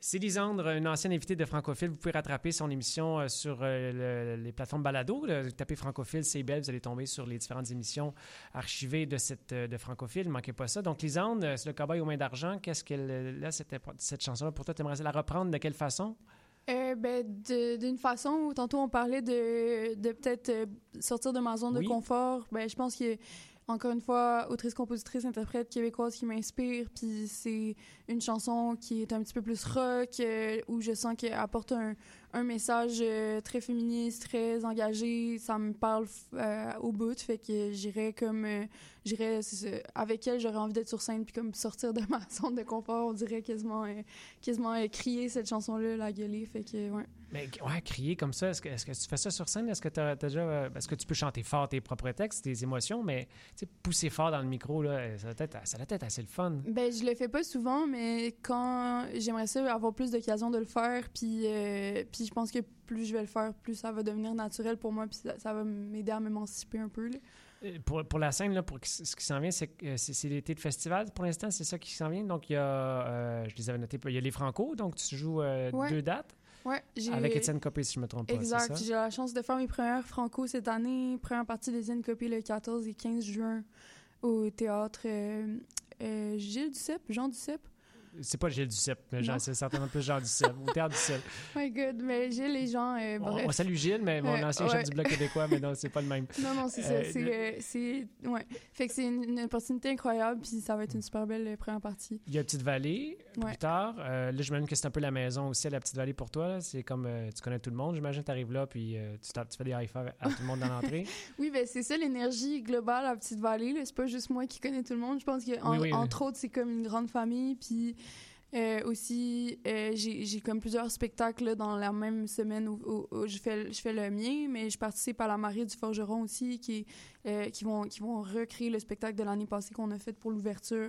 C'est Lisandre, une ancienne invitée de Francophile. Vous pouvez rattraper son émission sur les plateformes balado. Tapez Francophile, c'est belle. Vous allez tomber sur les différentes émissions archivées de Francophile. Ne manquez pas ça. Donc, Lisandre, c'est le cowboy aux mains d'argent. Qu'est-ce qu'elle... Là, cette chanson-là, pour toi, tu aimerais la reprendre de quelle façon? D'une façon où tantôt on parlait de peut-être sortir de ma zone de confort. Je pense que encore une fois, autrice, compositrice, interprète québécoise qui m'inspire, puis c'est une chanson qui est un petit peu plus rock, où je sens qu'elle apporte un message très féministe, très engagé. Ça me parle au bout, fait que j'irais avec elle, j'aurais envie d'être sur scène, puis comme sortir de ma zone de confort, on dirait quasiment crier cette chanson-là, la gueuler, fait que, ouais. Mais ouais, crier comme ça, est-ce que tu fais ça sur scène? Est-ce que t'as déjà... Est-ce que tu peux chanter fort tes propres textes, tes émotions, mais pousser fort dans le micro, là, ça doit être assez le fun. Je le fais pas souvent, mais quand j'aimerais ça avoir plus d'occasion de le faire, puis je pense que plus je vais le faire, plus ça va devenir naturel pour moi, puis ça va m'aider à m'émanciper un peu, là. Pour la scène, là, pour ce qui s'en vient, c'est l'été de festival. Pour l'instant, c'est ça qui s'en vient. Donc, il y a... je les avais notés. Il y a les Franco, donc tu joues 2 dates. Ouais, avec Étienne Copé, si je ne me trompe pas. Exact. J'ai la chance de faire mes premières Franco cette année. Première partie d'Étienne Copé le 14 et 15 juin au théâtre Gilles Duceppe, Jean Duceppe. C'est pas Gilles Duceppe, mais c'est certainement plus Jean Duceppe, au théâtre Duceppe. My God, mais Gilles et Jean, bref. On salue Gilles, mais mon ancien chef du Bloc québécois, mais non, c'est pas le même. Non, c'est ça. Ouais. Fait que c'est une opportunité incroyable, puis ça va être une super belle première partie. Il y a Petite-Vallée, plus tard. Là, j'imagine que c'est un peu la maison aussi à la Petite-Vallée pour toi. Là. C'est comme, tu connais tout le monde, j'imagine, tu arrives là, puis tu fais des high-fives à tout le monde dans l'entrée. Oui, c'est ça, l'énergie globale à Petite-Vallée. C'est pas juste moi qui connais tout le monde. Je pense qu'entre autres, c'est comme une grande famille, puis... aussi, j'ai comme plusieurs spectacles là, dans la même semaine où je fais le mien, mais je participe à la Marée du Forgeron aussi, qui vont recréer le spectacle de l'année passée qu'on a fait pour l'ouverture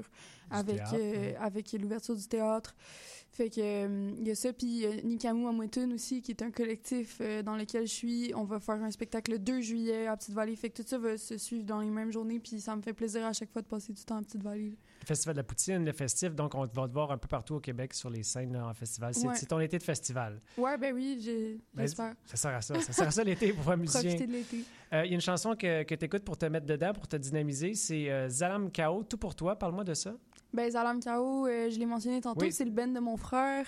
avec l'ouverture du théâtre. Fait que il y a ça, puis Nikamu Amwetun aussi, qui est un collectif dans lequel je suis. On va faire un spectacle le 2 juillet à Petite-Vallée. Fait que tout ça va se suivre dans les mêmes journées, puis ça me fait plaisir à chaque fois de passer du temps à Petite-Vallée. Le Festival de la Poutine, le festif, donc on va te voir un peu partout au Québec sur les scènes là, en festival. C'est ton été de festival. Ouais, oui, j'espère. Ça sert à ça. Ça sert à ça l'été pour un musicien. Profiter de l'été. Il y a une chanson que tu écoutes pour te mettre dedans, pour te dynamiser. C'est Zalam Kao, Tout pour toi. Parle-moi de ça. Zalam Kao, je l'ai mentionné tantôt, c'est le band de mon frère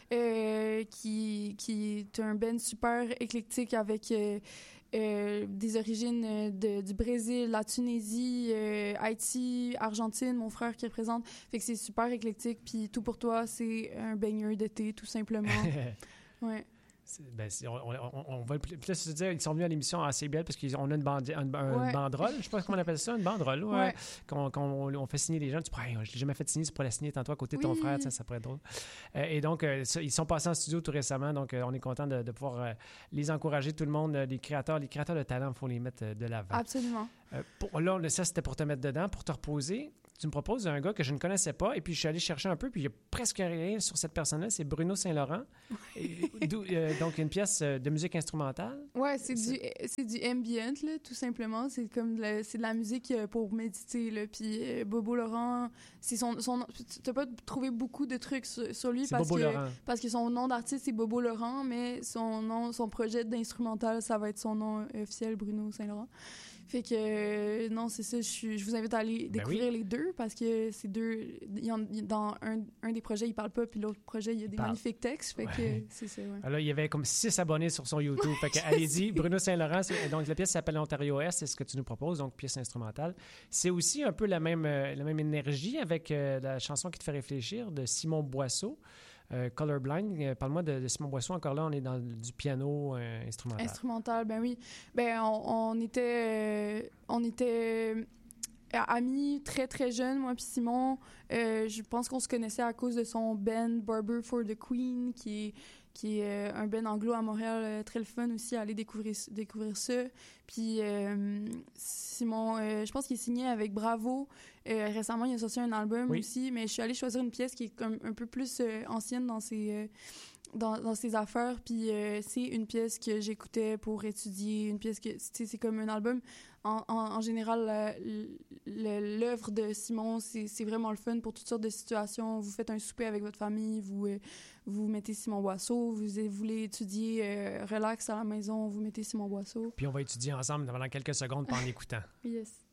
qui est un band super éclectique avec des origines du Brésil, la Tunisie, Haïti, Argentine, mon frère qui représente. Fait que c'est super éclectique, puis Tout pour toi, c'est un baigneur d'été, tout simplement. Ouais. On va plus se dire, ils sont venus à l'émission à CBL parce qu'on a une banderole, je sais pas comment on appelle ça, une banderole, on fait signer les gens. Tu dis, je l'ai jamais fait signer, tu pourrais la signer tantôt à côté de ton frère, ça pourrait être drôle. Et donc, ils sont passés en studio tout récemment, donc on est content de pouvoir les encourager, tout le monde, les créateurs de talent, il faut les mettre de l'avant. Absolument. Là, ça, c'était pour te mettre dedans, pour te reposer. Tu me proposes un gars que je ne connaissais pas, et puis je suis allé chercher un peu, puis il n'y a presque rien sur cette personne-là, c'est Bruno Saint-Laurent. Donc, une pièce de musique instrumentale. Ouais, c'est du ambient, là, tout simplement. C'est comme c'est de la musique pour méditer, là. Puis Bobo Laurent, c'est son tu n'as pas trouvé beaucoup de trucs sur lui parce que son nom d'artiste, c'est Bobo Laurent, mais son projet d'instrumental, ça va être son nom officiel, Bruno Saint-Laurent. Fait que, non, c'est ça, je vous invite à aller découvrir les deux, parce que c'est deux... Dans un des projets, il parle pas, puis l'autre projet, il y a des magnifiques textes, fait que c'est ça, ouais. Alors, il y avait comme 6 abonnés sur son YouTube, fait que allez-y, Bruno Saint-Laurent, donc la pièce s'appelle Ontario Est, c'est ce que tu nous proposes, donc pièce instrumentale. C'est aussi un peu la même énergie avec la chanson qui te fait réfléchir de Simon Boisseau. Colorblind, parle-moi de Simon Boisseau. Encore là, on est dans du piano instrumental. Instrumental, oui. On était amis très, très jeunes, moi puis Simon. Je pense qu'on se connaissait à cause de son band Barber for the Queen, qui est un band anglo à Montréal, très le fun aussi, à aller découvrir ça. Puis Simon, je pense qu'il est signé avec Bravo. Récemment, il a sorti un album aussi, mais je suis allée choisir une pièce qui est comme un peu plus ancienne dans ses affaires, puis c'est une pièce que j'écoutais pour étudier, une pièce que, tu sais, c'est comme un album. En général, l'œuvre de Simon, c'est vraiment le fun pour toutes sortes de situations. Vous faites un souper avec votre famille, vous mettez Simon Boisseau, vous voulez étudier relax à la maison, vous mettez Simon Boisseau. Puis on va étudier ensemble pendant quelques secondes en écoutant. Yes.